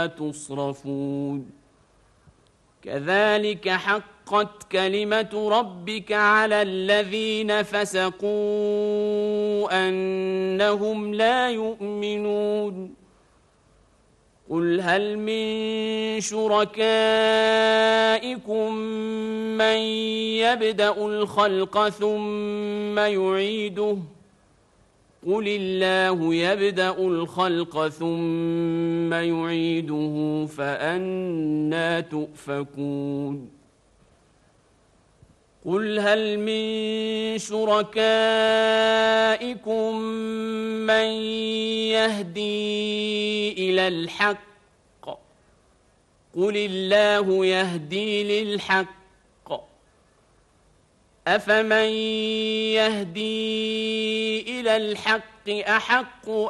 تصرفون كذلك حقت كلمة ربك على الذين فسقوا أنهم لا يؤمنون قل هل من شركائكم من يبدأ الخلق ثم يعيده قل الله يبدأ الخلق ثم يعيده فأنى تؤفكون قل هل من شركائكم من يهدي إلى الحق قل الله يهدي للحق أفمن يهدي إلى الحق أحق